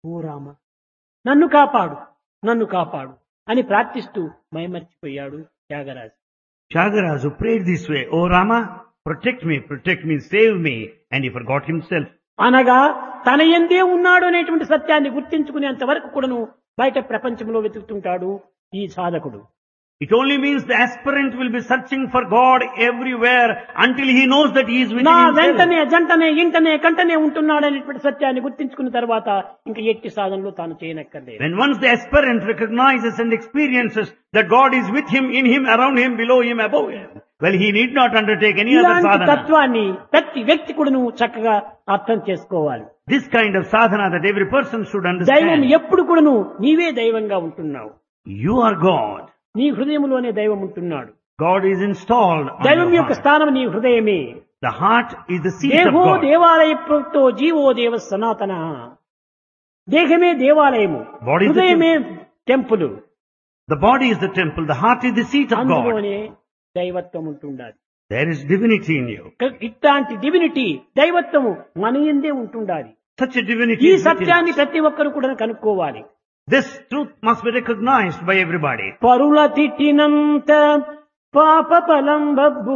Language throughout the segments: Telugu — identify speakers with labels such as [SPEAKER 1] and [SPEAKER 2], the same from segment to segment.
[SPEAKER 1] ఓ రామ, నన్ను కాపాడు, నన్ను కాపాడు అని ప్రార్థిస్తూ మైమర్చిపోయాడు Tyagaraju.
[SPEAKER 2] Tyagaraja prayed this way, "Oh Rama, protect me, save me," and he forgot himself.
[SPEAKER 1] అనగా తన ఎందే ఉన్నాడు అనేటువంటి సత్యాన్ని గుర్తించుకునేంత వరకు కూడాను బయట ప్రపంచంలో వెతుకుతుంటాడు ఈ సాధకుడు.
[SPEAKER 2] It only means the aspirant will be searching for God everywhere until he knows that he is within
[SPEAKER 1] నా
[SPEAKER 2] himself.
[SPEAKER 1] వెంటనే జంటనే ఇంటనే కంటనే ఉంటున్నాడు అనేటువంటి సత్యాన్ని గుర్తించుకున్న తర్వాత ఇంకా ఎట్టి సాధనలో తాను చేయనక్కర్లేదు.
[SPEAKER 2] When once the aspirant recognizes and experiences that God is with him, in him, around him, below him, above him, well, he need not undertake any other
[SPEAKER 1] ఇలాంటి
[SPEAKER 2] sadhana.
[SPEAKER 1] తత్వాన్ని ప్రతి వ్యక్తి కూడాను చక్కగా అర్థం చేసుకోవాలి.
[SPEAKER 2] This kind of sadhana that every person should
[SPEAKER 1] దైవం
[SPEAKER 2] understand.
[SPEAKER 1] ఎప్పుడు కూడాను నీవే దైవంగా ఉంటున్నావు.
[SPEAKER 2] You are God.
[SPEAKER 1] నీ హృదయంలోనే దైవం ఉంటున్నాడు.
[SPEAKER 2] God is installed on
[SPEAKER 1] దైవం
[SPEAKER 2] your
[SPEAKER 1] యొక్క
[SPEAKER 2] heart.
[SPEAKER 1] స్థానం నీ హృదయమే.
[SPEAKER 2] The heart is the seat of
[SPEAKER 1] దేహో
[SPEAKER 2] God.
[SPEAKER 1] దేవాలయతో GO దేవ సనాతన. దేహమే దేవాలయము,
[SPEAKER 2] Body is the
[SPEAKER 1] హృదయమే temple.
[SPEAKER 2] The body is the temple, the heart is the seat of God.
[SPEAKER 1] అందులోనే దైవత్వం ఉంటుండాలి.
[SPEAKER 2] There is divinity in you.
[SPEAKER 1] ఇట్లాంటి డివినిటీ దైవత్వము మన యందే ఉంటుండాలి.
[SPEAKER 2] Such a divinity
[SPEAKER 1] ఈ
[SPEAKER 2] is within
[SPEAKER 1] సత్యాన్ని
[SPEAKER 2] us.
[SPEAKER 1] ప్రతి ఒక్కరు కూడా కనుక్కోవాలి.
[SPEAKER 2] This truth must be recognized by everybody.
[SPEAKER 1] పరుల తిట్టినంత పాప ఫలం Babbu.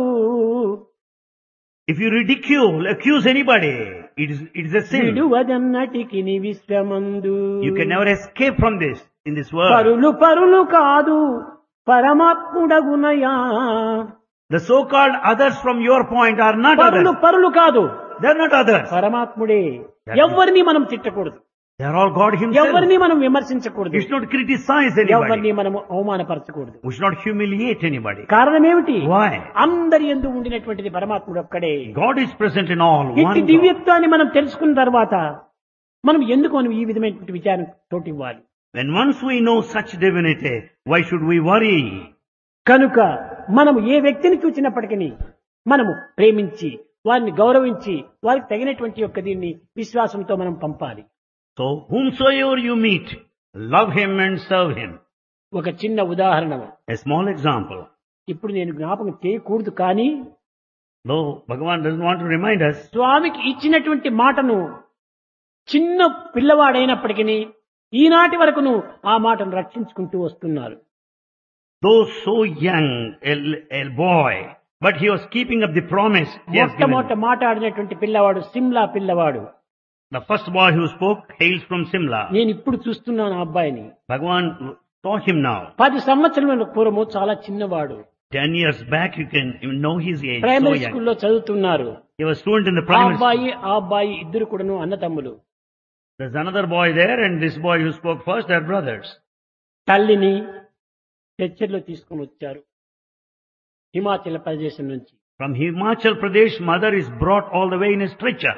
[SPEAKER 2] If you ridicule, accuse anybody, it is a sin.
[SPEAKER 1] విడువదన్నటికి ని విశ్వమందు.
[SPEAKER 2] You can never escape from this in this world.
[SPEAKER 1] పరులు కాదు పరమాత్ముడగునయా.
[SPEAKER 2] The so-called others from your point are not others.
[SPEAKER 1] పరులు కాదు,
[SPEAKER 2] They are not others.
[SPEAKER 1] పరమాత్ముడే. ఎవరిని మనం తిట్టకూడదు,
[SPEAKER 2] They are all God himself.
[SPEAKER 1] ఎవరిని మనం విమర్శించకూడదు,
[SPEAKER 2] You should not criticize anybody.
[SPEAKER 1] ఎవరిని మనం అవమానపరచకూడదు.
[SPEAKER 2] We should not humiliate anybody.
[SPEAKER 1] కారణం ఏమిటి?
[SPEAKER 2] Why?
[SPEAKER 1] అందరి యందు ఉండినటువంటిది పరమాత్ముడు ఒక్కడే.
[SPEAKER 2] God is present in all.
[SPEAKER 1] ఇట్టి
[SPEAKER 2] One God.
[SPEAKER 1] దివ్యత్వాన్ని మనం తెలుసుకున్న తర్వాత మనం ఎందుకు మనం ఈ విధమైనటువంటి విచారం తోటి ఇవ్వాలి?
[SPEAKER 2] When once we know such divinity, why should we worry?
[SPEAKER 1] కనుక మనము ఏ వ్యక్తిని చూచినప్పటికీ మనము ప్రేమించి వారిని గౌరవించి వారికి తగినటువంటి యొక్క దీన్ని విశ్వాసంతో మనం పంపాలి.
[SPEAKER 2] So whomsoever you meet, love him and serve him.
[SPEAKER 1] ఒక చిన్న ఉదాహరణ,
[SPEAKER 2] A small example.
[SPEAKER 1] ఇప్పుడు నేను జ్ఞాపకం చేయకూడదు, కానీ
[SPEAKER 2] Though Bhagavan doesn't want to remind us,
[SPEAKER 1] స్వామికి ఇచ్చినటువంటి మాటను చిన్న పిల్లవాడైనప్పటికీ ఈనాటి వరకును ఆ మాటను రక్షించుకుంటూ వస్తున్నారు.
[SPEAKER 2] though so young, a boy, but he was keeping up the promise he has given.
[SPEAKER 1] మొట్టమొదట మాట్లాడినటువంటి పిల్లవాడు సిమ్లా పిల్లవాడు.
[SPEAKER 2] The first boy who spoke hails from Simla.
[SPEAKER 1] నేను ఇప్పుడు చూస్తున్నాను ఆ అబ్బాయిని.
[SPEAKER 2] Bhagavan saw him now.
[SPEAKER 1] 10 సంవత్సరాల పూర్వము చాలా చిన్నవాడు.
[SPEAKER 2] 10 years back, you can even know his age. So
[SPEAKER 1] primary
[SPEAKER 2] young.
[SPEAKER 1] స్కూల్లో చదువుతున్నారు.
[SPEAKER 2] He was student in the
[SPEAKER 1] ఆ
[SPEAKER 2] primary school.
[SPEAKER 1] అబ్బాయి ఆ అబ్బాయి ఇద్దరు కూడాను అన్నతమ్ములు.
[SPEAKER 2] There's another boy there, and this boy who spoke first, they're brothers.
[SPEAKER 1] తల్లిని చర్చల్లో తీసుకుని వచ్చారు హిమాచల్ ప్రదేశం నుంచి.
[SPEAKER 2] From Himachal Pradesh, mother is brought all the way in a stretcher.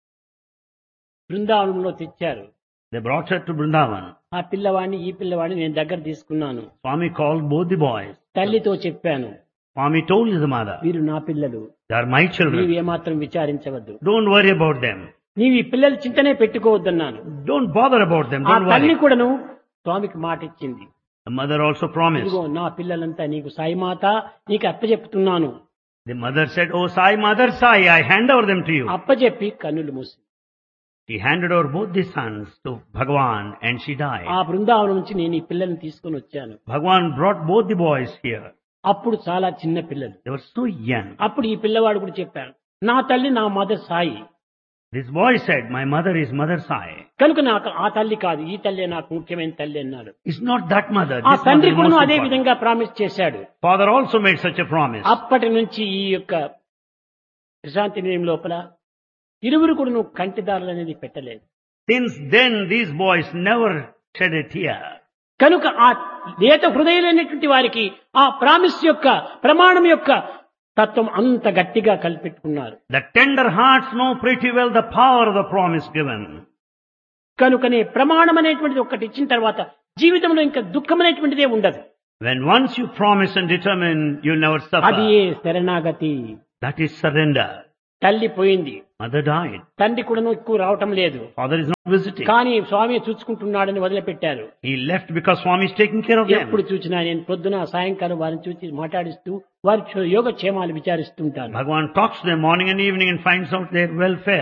[SPEAKER 1] బృందావనంలో తెచ్చారు.
[SPEAKER 2] They brought her to Vrindavan.
[SPEAKER 1] ఆ పిల్లవాడిని ఈ పిల్లవాడిని నేను దగ్గర తీసుకున్నాను.
[SPEAKER 2] Swami called both the boys.
[SPEAKER 1] తల్లితో చెప్పాను,
[SPEAKER 2] Swami told the mother,
[SPEAKER 1] వీరు నా పిల్లలు,
[SPEAKER 2] they are my
[SPEAKER 1] నీవు
[SPEAKER 2] children.
[SPEAKER 1] ఏమాత్రం విచారించవద్దు,
[SPEAKER 2] Don't worry about them.
[SPEAKER 1] నీవు ఈ పిల్లల చింతనే పెట్టుకోవద్దన్నాను.
[SPEAKER 2] Don't bother about them.
[SPEAKER 1] ఆ
[SPEAKER 2] Don't
[SPEAKER 1] తల్లి
[SPEAKER 2] worry.
[SPEAKER 1] కూడాను స్వామికి మాట ఇచ్చింది.
[SPEAKER 2] The mother also promised.
[SPEAKER 1] ఇదిగో నా పిల్లలంతా నీకు సాయిమాత నీకు అప్పచెప్తున్నాను.
[SPEAKER 2] The mother said, "Oh Sai, Mother Sai, I hand over them to you."
[SPEAKER 1] అప్పచెప్పి కన్నులు మూసి
[SPEAKER 2] She handed over both the sons to Bhagavan and she died.
[SPEAKER 1] ఆ బృందావనం నుంచి నేను ఈ పిల్లల్ని తీసుకొని వచ్చాను.
[SPEAKER 2] Bhagavan brought both the boys here.
[SPEAKER 1] అప్పుడు చాలా చిన్న పిల్లలు.
[SPEAKER 2] They were so young.
[SPEAKER 1] అప్పుడు ఈ పిల్లవాడు కూడా చెప్పాడు, నా తల్లి నా mother Sai,
[SPEAKER 2] This boy said, "My mother is Mother Sai."
[SPEAKER 1] కనుక నాకు ఆ తల్లి కాదు ఈ తల్లి నాకు ముఖ్యమైన తల్లి అన్నాడు.
[SPEAKER 2] It's not that mother.
[SPEAKER 1] ఆ
[SPEAKER 2] This
[SPEAKER 1] తండ్రి
[SPEAKER 2] mother is
[SPEAKER 1] కూడా
[SPEAKER 2] most
[SPEAKER 1] అదే
[SPEAKER 2] important.
[SPEAKER 1] విధంగా ప్రామిస్ చేశాడు.
[SPEAKER 2] Father also made such a promise.
[SPEAKER 1] అప్పటి నుంచి ఈ యొక్క ప్రశాంతి నిలయం లోపల ఇరువురు కూడా నువ్వు కంటిదారులు అనేది పెట్టలేదు.
[SPEAKER 2] Since then, these boys never shed a tear.
[SPEAKER 1] కనుక ఆ లేత హృదయులైనటువంటి వారికి ఆ ప్రామిస్ యొక్క ప్రమాణం యొక్క తత్వం అంత గట్టిగా కలిపెట్టుకున్నారు.
[SPEAKER 2] The tender hearts know pretty well the power of the promise given.
[SPEAKER 1] కనుకనే ప్రమాణం అనేటువంటిది ఒక్కటి ఇచ్చిన తర్వాత జీవితంలో ఇంకా దుఃఖం అనేటువంటిదే ఉండదు.
[SPEAKER 2] When once you promise and determine, you'll never
[SPEAKER 1] అది
[SPEAKER 2] suffer.
[SPEAKER 1] శరణాగతి.
[SPEAKER 2] That is surrender.
[SPEAKER 1] తల్లి పోయింది,
[SPEAKER 2] Mother died.
[SPEAKER 1] తండ్రి కూడా ఎక్కువ రావటం లేదు,
[SPEAKER 2] Father is not visiting.
[SPEAKER 1] కానీ స్వామి చూసుకుంటున్నాడని వదిలిపెట్టారు.
[SPEAKER 2] He left because Swami is taking care of them.
[SPEAKER 1] ఎప్పుడు చూసినా నేను పొద్దున సాయంకాలం వారిని చూసి మాట్లాడిస్తూ వారి యోగక్షేమాలు విచారిస్తుంటాను.
[SPEAKER 2] Bhagavan talks to them morning and evening and finds out their welfare.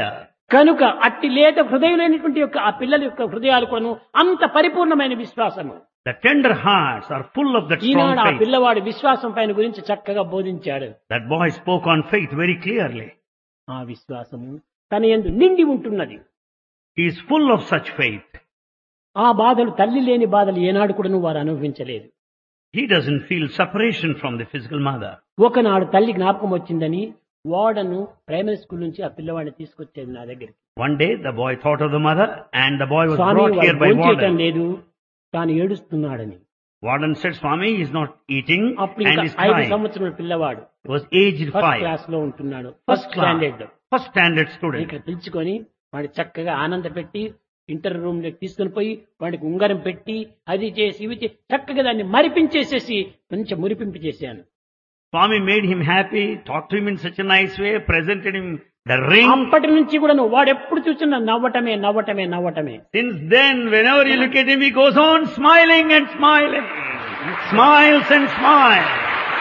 [SPEAKER 1] కనుక అట్టి లేత హృదయులైనటువంటి యొక్క ఆ పిల్లల యొక్క హృదయాలు కూడాను అంత పరిపూర్ణమైన విశ్వాసము.
[SPEAKER 2] The tender hearts are full of that strong
[SPEAKER 1] ఈనాడు ఆ
[SPEAKER 2] faith.
[SPEAKER 1] పిల్లవాడి విశ్వాసం పైన గురించి చక్కగా బోధించాడు.
[SPEAKER 2] That boy spoke on faith very clearly.
[SPEAKER 1] ఆ విశ్వాసము తన యందు నిండి ఉంటున్నది.
[SPEAKER 2] He is full of such faith.
[SPEAKER 1] ఆ బాధలు తల్లి లేని బాధలు ఏనాడు కూడాను వారు అనుభవించలేదు.
[SPEAKER 2] He doesn't feel separation from the physical mother.
[SPEAKER 1] ఒకనాడు తల్లి జ్ఞాపకం వచ్చిందని వాడను ప్రైమరీ స్కూల్ నుంచి ఆ పిల్లవాడిని తీసుకొచ్చేది నా దగ్గరికి.
[SPEAKER 2] One day the boy thought of the mother and the boy was
[SPEAKER 1] Swamy
[SPEAKER 2] brought here by
[SPEAKER 1] భోంచేయటం
[SPEAKER 2] warden.
[SPEAKER 1] లేదు, తాను ఏడుస్తున్నాడని.
[SPEAKER 2] Warden said, Swami is not eating
[SPEAKER 1] అప్పుడు
[SPEAKER 2] and
[SPEAKER 1] ఇంకా
[SPEAKER 2] is
[SPEAKER 1] 5
[SPEAKER 2] crying.
[SPEAKER 1] సంవత్సరాల పిల్లవాడు
[SPEAKER 2] He was aged
[SPEAKER 1] first
[SPEAKER 2] 5.
[SPEAKER 1] Class లో ఉంటున్నాడు,
[SPEAKER 2] First
[SPEAKER 1] first standard.
[SPEAKER 2] First standard student.
[SPEAKER 1] ఇక్కడ పిలుచుకొని వాడి చక్కగా ఆనంద పెట్టి ఇంటర్ రూమ్ లోకి తీసుకుని పోయి వాడికి ఉంగరం పెట్టి అది చేసి ఇవి చేసి చక్కగా దాన్ని మరిపించేసేసి మంచి మురిపించేసాను.
[SPEAKER 2] Swami made him happy, talked to him in such a nice way, presented him the ring.
[SPEAKER 1] అప్పటి నుంచి కూడా వాడు ఎప్పుడు చూసినా నవ్వటమే నవ్వటమే నవ్వటమే.
[SPEAKER 2] Since then, whenever you look at him, he goes on smiling and smiling. Smiles and smiles.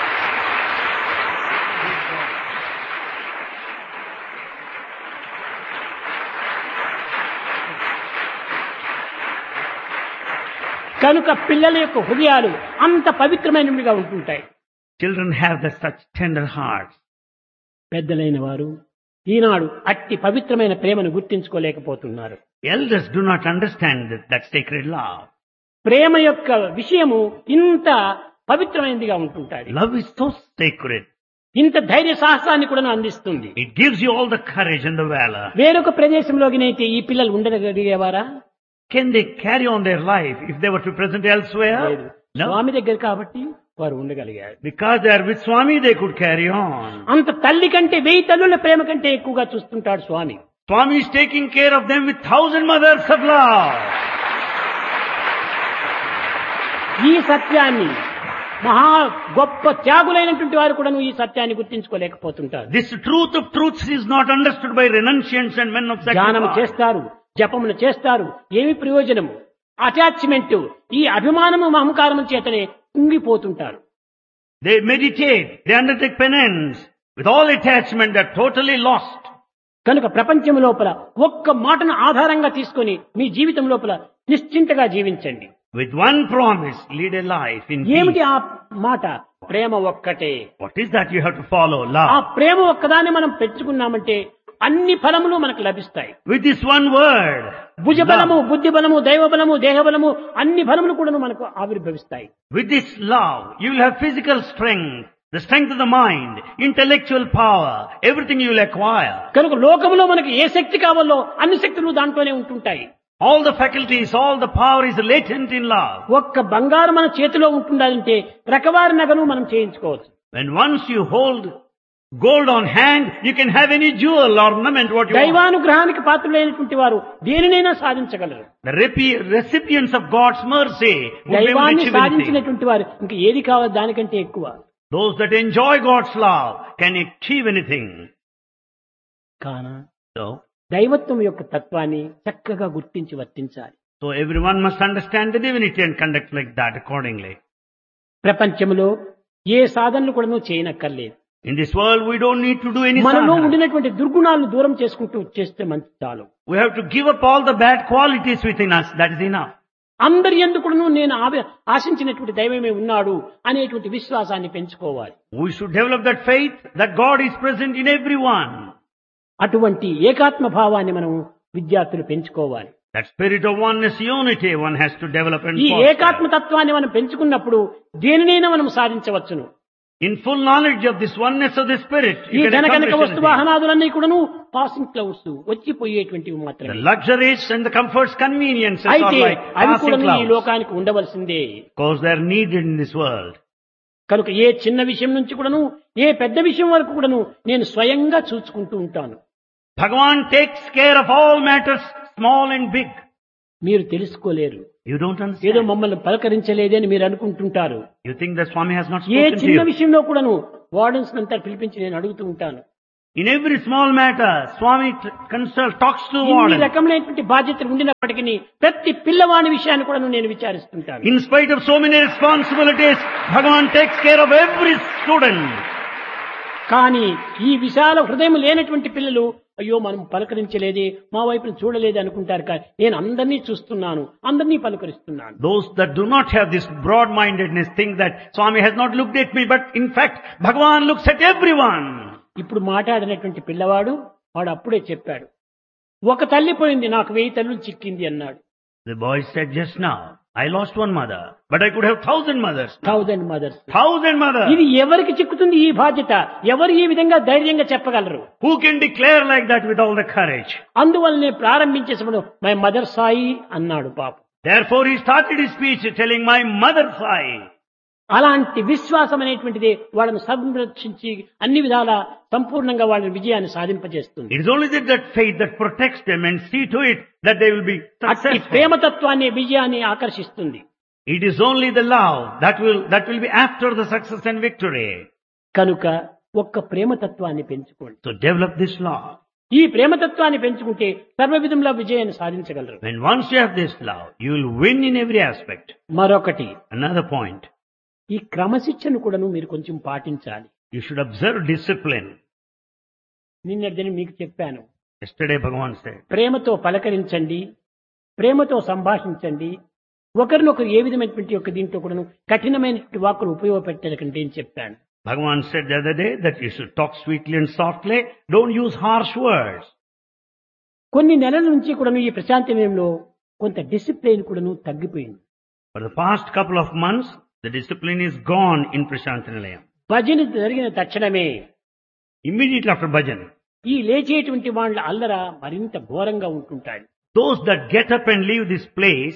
[SPEAKER 1] కనుక పిల్లల యొక్క హృదయాలు అంత పవిత్రమైనవిగా ఉంటుంటాయి.
[SPEAKER 2] Children have such tender hearts.
[SPEAKER 1] పెద్దలైన వారు ఈనాడు అట్టి పవిత్రమైన ప్రేమను గుర్తించుకోలేకపోతున్నారు.
[SPEAKER 2] Elders do not understand that sacred love.
[SPEAKER 1] ప్రేమ యొక్క విషయము ఇంత పవిత్రమైనదిగా ఉంటుంటాయి.
[SPEAKER 2] Love is so sacred.
[SPEAKER 1] ఇంత ధైర్య సాహసాన్ని కూడా అందిస్తుంది.
[SPEAKER 2] It gives you all the courage and the valor.
[SPEAKER 1] వేరొక ప్రదేశంలోకినైతే ఈ పిల్లలు ఉండగలిగేవారా?
[SPEAKER 2] Can they carry on their life if they were to present elsewhere?
[SPEAKER 1] లేదు.
[SPEAKER 2] No.
[SPEAKER 1] స్వామి దగ్గర కాబట్టి వారు ఉండగలిగారు.
[SPEAKER 2] Because they are with Swami, they could carry on.
[SPEAKER 1] అంత తల్లి కంటే 1000 తల్లుల ప్రేమ కంటే ఎక్కువగా చూస్తుంటాడు స్వామి.
[SPEAKER 2] Swami is taking care of them with 1000 mothers of love.
[SPEAKER 1] ఈ సత్యాన్ని మహా గొప్ప త్యాగులైనటువంటి వారు కూడా ఈ సత్యాన్ని గుర్తించుకోలేకపోతుంటారు.
[SPEAKER 2] This truth of truths is not understood by renunciants and men of
[SPEAKER 1] ధ్యానం
[SPEAKER 2] sacrifice.
[SPEAKER 1] చేస్తారు, జపములు చేస్తారు, ఏమి ప్రయోజనము? అటాచ్మెంట్, ఈ అభిమానము అహంకారము చేతనే కుంగిపోతుంటారు.
[SPEAKER 2] They meditate, they undertake penance. With all attachment, they are totally lost.
[SPEAKER 1] కనుక ప్రపంచం లోపల ఒక్క మాటను ఆధారంగా తీసుకొని మీ జీవితం లోపల నిశ్చింతగా జీవించండి.
[SPEAKER 2] With one promise, lead a life in
[SPEAKER 1] ఏమిటి
[SPEAKER 2] peace.
[SPEAKER 1] ఆ మాట? ప్రేమ ఒక్కటే.
[SPEAKER 2] What is that you have to follow?
[SPEAKER 1] ఆ
[SPEAKER 2] Love.
[SPEAKER 1] ప్రేమ ఒక్కదాన్ని మనం పెంచుకున్నామంటే అన్ని ఫలములు మనకు లభిస్తాయి.
[SPEAKER 2] With this one word,
[SPEAKER 1] భుజబలము,
[SPEAKER 2] love.
[SPEAKER 1] బుద్ధి బలము, దైవ బలము, దేహ బలము అన్ని ఫలములు కూడా మనకు ఆవిర్భవిస్తాయి.
[SPEAKER 2] With this love, you will have physical strength, the strength of the mind, intellectual power, everything you will acquire.
[SPEAKER 1] కనుక లోకములో మనకు ఏ శక్తి కావాలో అన్ని శక్తులు దాంట్లోనే ఉంటుంటాయి.
[SPEAKER 2] All the faculties, all the power is latent in love.
[SPEAKER 1] ఒక్క బంగారం మన చేతిలో ఉంటుండాలంటే రకవారి నగను మనం చేయించుకోవచ్చు.
[SPEAKER 2] When once you hold gold on hand, you can have any jewel ornament what you want.
[SPEAKER 1] దైవానుగ్రహానికి పాత్రులైనటువంటి వారు దేనినైనా సాధించగలరు.
[SPEAKER 2] The recipients of God's mercy would be able to
[SPEAKER 1] దైవాన్ని
[SPEAKER 2] achieve anything.
[SPEAKER 1] సాధించినటువంటి వారు ఇంక ఏది కావాలి దానికంటే ఎక్కువ.
[SPEAKER 2] Those that enjoy God's love can achieve anything.
[SPEAKER 1] కాన
[SPEAKER 2] So
[SPEAKER 1] దైవత్వం యొక్క తత్వాన్ని చక్కగా గుర్తించి వర్తించాలి.
[SPEAKER 2] everyone must understand the divinity and conduct like that accordingly.
[SPEAKER 1] ప్రపంచంలో ఏ సాధనలు కూడా చేయనక్కర్లేదు.
[SPEAKER 2] In this world, we don't need to do any
[SPEAKER 1] మనలో
[SPEAKER 2] sadhana.
[SPEAKER 1] ఉండినటువంటి దుర్గుణాలను దూరం చేసుకుంటూ చేస్తే మంచి చాలు.
[SPEAKER 2] We have to give up all the bad qualities within us. That is enough.
[SPEAKER 1] అందరి ఎందుకును నేను ఆశించినటువంటి దైవమే ఉన్నాడు అనేటువంటి విశ్వాసాన్ని పెంచుకోవాలి.
[SPEAKER 2] We should develop that faith that God is present in everyone.
[SPEAKER 1] అటువంటి ఏకాత్మ భావాన్ని మనం విద్యార్థులు పెంచుకోవాలి.
[SPEAKER 2] That spirit of oneness, unity, one has to develop and
[SPEAKER 1] ఈ
[SPEAKER 2] foster.
[SPEAKER 1] ఏకాత్మ తత్వాన్ని మనం పెంచుకున్నప్పుడు దేనినైనా మనం సాధించవచ్చును.
[SPEAKER 2] In full knowledge of this oneness of the spirit,
[SPEAKER 1] ఈ
[SPEAKER 2] you can
[SPEAKER 1] ధనకనక
[SPEAKER 2] accomplish
[SPEAKER 1] వస్తు
[SPEAKER 2] anything.
[SPEAKER 1] వాహనాదులన్నీ కూడాను పాసింగ్ క్లౌడ్స్, వచ్చిపోయేటువంటివి
[SPEAKER 2] The
[SPEAKER 1] మాత్రమే.
[SPEAKER 2] luxuries and the comforts, conveniences are
[SPEAKER 1] అయితే
[SPEAKER 2] like
[SPEAKER 1] అవి
[SPEAKER 2] passing
[SPEAKER 1] కూడా ఈ
[SPEAKER 2] clouds.
[SPEAKER 1] లోకానికి ఉండవలసిందే.
[SPEAKER 2] Because they are needed in this world.
[SPEAKER 1] కనుక ఏ చిన్న విషయం నుంచి కూడాను ఏ పెద్ద విషయం వరకు కూడాను నేను స్వయంగా చూసుకుంటూ ఉంటాను.
[SPEAKER 2] Bhagavan takes care of all matters, small and big.
[SPEAKER 1] మీరు తెలుసుకోలేరు.
[SPEAKER 2] You don't
[SPEAKER 1] ఏదో
[SPEAKER 2] understand.
[SPEAKER 1] మమ్మల్ని పలకరించలేదే అని మీరు అనుకుంటుంటారు.
[SPEAKER 2] You think that Swami has not
[SPEAKER 1] A
[SPEAKER 2] spoken to
[SPEAKER 1] చిన్న
[SPEAKER 2] you.
[SPEAKER 1] విషయంలో కూడాను వార్డెన్స్ అంతా పిలిపించి నేను అడుగుతూ ఉంటాను.
[SPEAKER 2] In every small matter, Swami talks to
[SPEAKER 1] ఇన్ని
[SPEAKER 2] warden.
[SPEAKER 1] రకమైనటువంటి బాధ్యతలు ఉండినప్పటికీ ప్రతి పిల్లవాడి విషయాన్ని కూడా నేను విచారిస్తుంటాను.
[SPEAKER 2] In spite of so many responsibilities, Bhagavan takes care of every student.
[SPEAKER 1] కానీ ఈ విశాల హృదయం లేనటువంటి పిల్లలు అయ్యో మనం పలకరించలేదే, మా వైపుని చూడలేదు అనుకుంటారు. కానీ నేను అందరినీ చూస్తున్నాను, అందరినీ పలకరిస్తున్నాను.
[SPEAKER 2] Those that do not have this broad-mindedness think that Swami has not looked at me, but in fact, Bhagavan looks at everyone.
[SPEAKER 1] ఇప్పుడు మాట్లాడినటువంటి పిల్లవాడు వాడు అప్పుడే చెప్పాడు, ఒక తల్లి పోయింది, నాకు 1000 తల్లులు చిక్కింది అన్నాడు.
[SPEAKER 2] The boy said just now, I lost one mother, but I could have 1000 mothers.
[SPEAKER 1] 1000 mothers.
[SPEAKER 2] 1000 mothers.
[SPEAKER 1] ఇది ఎవరికి చిక్కుతుంది ఈ బాధ్యత? ఎవరు ఈ విధంగా ధైర్యంగా చెప్పగలరు?
[SPEAKER 2] Who can declare like that with all the courage?
[SPEAKER 1] అందువల్లనే ప్రారంభించేసినప్పుడు మై మదర్ సాయి అన్నాడు పాపం.
[SPEAKER 2] Therefore he started his speech telling my mother Sai.
[SPEAKER 1] అలాంటి విశ్వాసం అనేటువంటిది వాళ్ళను సంరక్షించి అన్ని విధాల సంపూర్ణంగా వాళ్ళ విజయాన్ని సాధింపజేస్తుంది.
[SPEAKER 2] It is only that faith that protects them and see to it that they will be
[SPEAKER 1] అట్టి
[SPEAKER 2] successful.
[SPEAKER 1] ప్రేమతత్వాన్ని విజయాన్ని ఆకర్షిస్తుంది.
[SPEAKER 2] It is only the love that will be after the success and victory.
[SPEAKER 1] కనుక ఒక్క ప్రేమతత్వాన్ని పెంచుకోండి.
[SPEAKER 2] So develop this love.
[SPEAKER 1] ఈ ప్రేమతత్వాన్ని పెంచుకుంటే సర్వ విధంలో విజయాన్ని సాధించగలరు.
[SPEAKER 2] When once you have this love, you will win in every aspect.
[SPEAKER 1] మరొకటి,
[SPEAKER 2] Another point,
[SPEAKER 1] ఈ క్రమశిక్షణ కూడాను మీరు కొంచెం పాటించాలి.
[SPEAKER 2] you should observe discipline.
[SPEAKER 1] నిన్నటిదని మీకు చెప్పాను,
[SPEAKER 2] Yesterday Bhagavan said,
[SPEAKER 1] ప్రేమతో పలకరించండి, ప్రేమతో సంభాషించండి. ఒకరినొకరు ఏ విధమైనటువంటి యొక్క దీంట్లో కూడాను కఠినమైనటువంటి వాక్కులు ఉపయోగపెట్టకండి అని చెప్పాను.
[SPEAKER 2] Bhagavan said the other day that you should talk sweetly and softly. Don't use harsh words.
[SPEAKER 1] కొన్ని నెలల నుంచి కూడాను ఈ ప్రశాంతి నిలయంలో కొంత డిసిప్లిన్ కూడాను తగ్గిపోయింది.
[SPEAKER 2] For the past couple of months, the discipline is gone in Prashanthi Nilayam.
[SPEAKER 1] భజన జరిగిన తక్షణమే
[SPEAKER 2] Immediately after bhajan,
[SPEAKER 1] ఈ లేచేటువంటి వాళ్ళ అల్లర మరింత ఘోరంగా ఉంటుంటాయి.
[SPEAKER 2] those that get up and leave this place,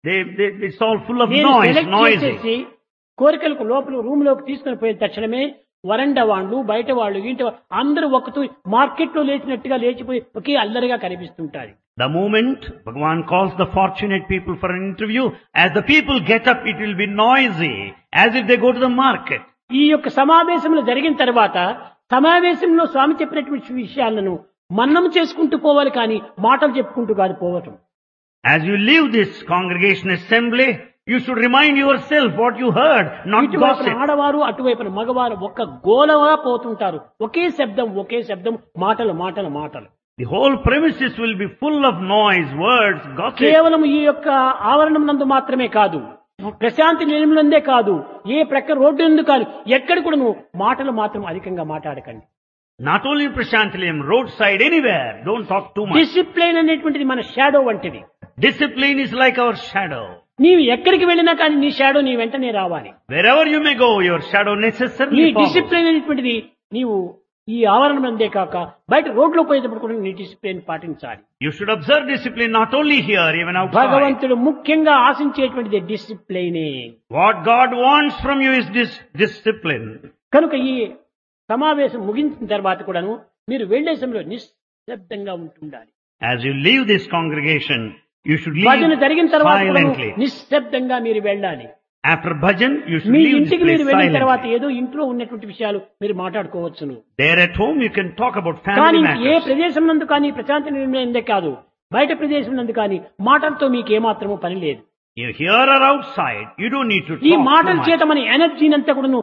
[SPEAKER 2] it's all full of
[SPEAKER 1] నేను
[SPEAKER 2] noise,
[SPEAKER 1] సెలెక్ట్
[SPEAKER 2] noisy.
[SPEAKER 1] చేసేసి కోరికలకు లోపల రూమ్ లోకి తీసుకుని పోయిన తక్షణమే వరండా వాళ్ళు, బయట వాళ్ళు, ఇంటి వాళ్ళు అందరూ ఒకతూ మార్కెట్ లో లేచినట్టుగా లేచిపోయి ఒకే అల్లరిగా కనిపిస్తుంటారు.
[SPEAKER 2] The moment Bhagavan calls the fortunate people for an interview, as the people get up, it will be noisy, as if they go to the market.
[SPEAKER 1] ఈ యొక్క సమావేశంలో జరిగిన తర్వాత సమావేశంలో స్వామి చెప్పినటువంటి విషయాలను మన్నం చేసుకుంటూ పోవాలి, కానీ మాటలు చెప్పుకుంటూ కాదు పోవటం.
[SPEAKER 2] As you leave this congregation assembly, you should remind yourself what you heard, not
[SPEAKER 1] ఇటువైపున
[SPEAKER 2] gossip.
[SPEAKER 1] ఆడవారు అటువైపున మగవారు ఒక్క గోలగా పోతుంటారు. ఒకే శబ్దం, ఒకే శబ్దం, మాటలు మాటలు మాటలు.
[SPEAKER 2] The whole premises will be full of noise, words, gossip.
[SPEAKER 1] కేవలం ఈ యొక్క ఆవరణం నందు మాత్రమే కాదు, ప్రశాంతి నిలయంలోనే కాదు, ఏ ప్రక్క రోడ్డు నందు కాదు, ఎక్కడ కూడా నువ్వు మాటలు మాత్రం అధికంగా మాట్లాడకండి.
[SPEAKER 2] Not only in Prashantilayam, roadside, anywhere. Don't talk too much.
[SPEAKER 1] Discipline అనేటువంటిది మన షాడో వంటిది.
[SPEAKER 2] Discipline is like our shadow.
[SPEAKER 1] నీవు ఎక్కడికి వెళ్ళినా కానీ నీ షాడో నీ వెంటనే రావాలి.
[SPEAKER 2] Wherever you may go, your shadow
[SPEAKER 1] నీ
[SPEAKER 2] necessarily follows.
[SPEAKER 1] డిసిప్లైన్ అనేటువంటిది నీవు ఈ ఆవరణం అందే కాక బయట రోడ్లో పోయేటప్పుడు కూడా నీ డిసిప్లైన్ పాటించాలి.
[SPEAKER 2] You should observe discipline not only here, even outside.
[SPEAKER 1] భగవంతుడు ముఖ్యంగా ఆశించేటువంటిది డిసిప్లైనే.
[SPEAKER 2] What God wants from you is this discipline.
[SPEAKER 1] కనుక ఈ సమావేశం ముగించిన తర్వాత కూడాను మీరు వెళ్లే సమయంలో నిశ్శబ్దంగా ఉంటుండాలి.
[SPEAKER 2] As you leave this congregation, you should
[SPEAKER 1] భజన
[SPEAKER 2] leave
[SPEAKER 1] జరిగిన తర్వాత కూడాను
[SPEAKER 2] silently.
[SPEAKER 1] నిశ్శబ్దంగా మీరు వెళ్ళాలి.
[SPEAKER 2] After bhajan, you should
[SPEAKER 1] me
[SPEAKER 2] leave this
[SPEAKER 1] ఇంటికి మీరు
[SPEAKER 2] place
[SPEAKER 1] వెళ్ళిన తర్వాత
[SPEAKER 2] silently.
[SPEAKER 1] ఏదో ఇంట్లో ఉన్నటువంటి విషయాలు మీరు మాట్లాడుకోవచ్చును.
[SPEAKER 2] There at home, you can talk about
[SPEAKER 1] కానీ
[SPEAKER 2] family
[SPEAKER 1] ఏ
[SPEAKER 2] matters.
[SPEAKER 1] ప్రదేశం నందు కానీ ప్రశాంతి నిలయందే కాదు, బయట ప్రదేశం నందు కానీ మాటలతో మీకు ఏమాత్రమూ పని లేదు.
[SPEAKER 2] You here or outside, you don't need to
[SPEAKER 1] ఈ
[SPEAKER 2] talk
[SPEAKER 1] మాటల
[SPEAKER 2] too much.
[SPEAKER 1] చేత మన ఎనర్జీని అంతా కూడా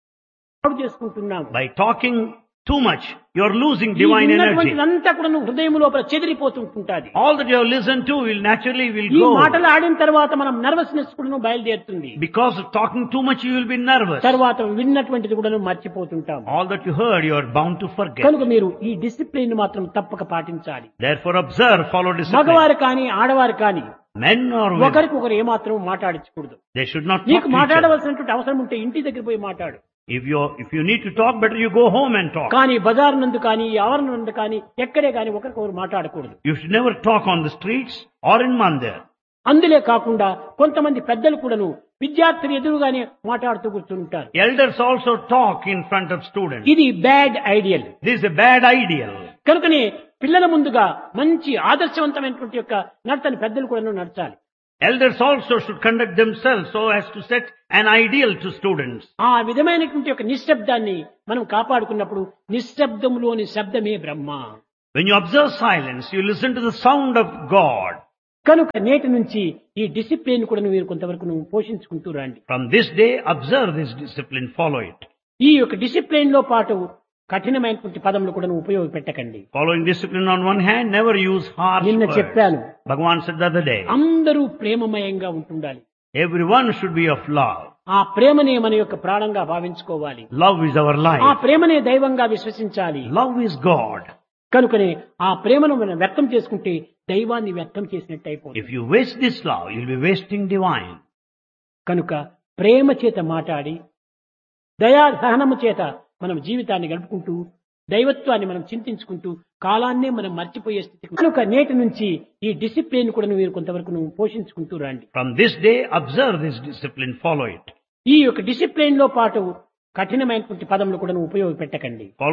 [SPEAKER 1] చేసుకుంటున్నాము.
[SPEAKER 2] By talking too much, you are losing divine energy.
[SPEAKER 1] అంతా కూడా హృదయం లోపల చెదిరిపోతుంటుంది.
[SPEAKER 2] All that you have listened to will naturally
[SPEAKER 1] ఈ
[SPEAKER 2] go.
[SPEAKER 1] మాటలు ఆడిన తర్వాత మనం నర్వస్నెస్ కూడా బయలుదేరుతుంది.
[SPEAKER 2] Because of talking too much, you will be nervous.
[SPEAKER 1] తర్వాత విన్నటువంటిది కూడా మర్చిపోతుంటాం.
[SPEAKER 2] All that you heard, you are bound to forget.
[SPEAKER 1] కనుక మీరు ఈ డిసిప్లిన్ మాత్రం తప్పక పాటించాలి.
[SPEAKER 2] Therefore observe, follow discipline.
[SPEAKER 1] మగవారు కానీ ఆడవారు కానీ
[SPEAKER 2] Men or women,
[SPEAKER 1] ఒకరికొకరు ఏమాత్రం మాట్లాడించకూడదు.
[SPEAKER 2] they should not talk
[SPEAKER 1] నీకు
[SPEAKER 2] to each other.
[SPEAKER 1] మాట్లాడవలసినటువంటి అవసరం ఉంటే ఇంటి దగ్గర పోయి మాట్లాడు.
[SPEAKER 2] If you need to talk, better you go home and talk.
[SPEAKER 1] కానీ బజార్ నందు కానీ ఆవరణ నందు కానీ ఎక్కడే కానీ ఒకరికొకరు మాట్లాడకూడదు.
[SPEAKER 2] You should never talk on the streets or in mandir.
[SPEAKER 1] అందులే కాకుండా కొంతమంది పెద్దలు కూడాను విద్యార్థులు ఎదురుగానే మాట్లాడుతూ కూర్చుంటారు.
[SPEAKER 2] Elders also talk in front of students.
[SPEAKER 1] ఇది bad ideal.
[SPEAKER 2] This is a bad ideal.
[SPEAKER 1] కనుకనే పిల్లల ముందుగా మంచి ఆదర్శవంతమైనటువంటి యొక్క నడతని పెద్దలు కూడా నడచాలి.
[SPEAKER 2] Elders also should conduct themselves so as to set an ideal to students.
[SPEAKER 1] ఆ విధమైనటువంటి యొక్క నిశ్శబ్దాన్ని మనం కాపాడుకున్నప్పుడు నిశ్శబ్దములోని శబ్దమే బ్రహ్మ.
[SPEAKER 2] When you observe silence, you listen to the sound of God.
[SPEAKER 1] కనుక నేటి నుంచి ఈ డిసిప్లిన్ కూడా మీరు కొంతవరకు పోషించుకుంటూ రండి.
[SPEAKER 2] From this day, observe this discipline, follow it.
[SPEAKER 1] ఈ యొక్క డిసిప్లిన్ లో పాటు కఠినమైనటువంటి పదములు కూడా ఉపయోగపెట్టకండి.
[SPEAKER 2] Following discipline on one hand, never use harsh
[SPEAKER 1] నిన్న
[SPEAKER 2] words.
[SPEAKER 1] చెప్పాను,
[SPEAKER 2] Bhagavan said the other day,
[SPEAKER 1] అందరూ ప్రేమమయంగా ఉంటుండాలి.
[SPEAKER 2] everyone should be of love.
[SPEAKER 1] ఆ ప్రేమనే మన యొక్క ప్రాణంగా భావించుకోవాలి.
[SPEAKER 2] Love is our
[SPEAKER 1] ఆ
[SPEAKER 2] life.
[SPEAKER 1] ప్రేమనే దైవంగా విశ్వసించాలి.
[SPEAKER 2] Love is God.
[SPEAKER 1] కనుకనే ఆ ప్రేమను మనం వ్యక్తం చేసుకుంటే దైవాన్ని వ్యక్తం చేసినట్టు అయిపోతుంది.
[SPEAKER 2] If you waste this love, you'll be wasting divine.
[SPEAKER 1] కనుక ప్రేమ చేత మాట్లాడి దయా సహనము చేత మనం జీవితాన్ని గడుపుకుంటూ దైవత్వాన్ని మనం చింతించుకుంటూ కాలాన్నే మనం మర్చిపోయే స్థితి. కనుక నేటి నుంచి ఈ డిసిప్లిన్ కూడా మీరు కొంతవరకు పోషించుకుంటూ రండి.
[SPEAKER 2] From this day, observe this discipline, follow it.
[SPEAKER 1] ఈ యొక్క డిసిప్లిన్ లో పాటు కఠినమైనటువంటి పదములు కూడా ఉపయోగపెట్టకండి.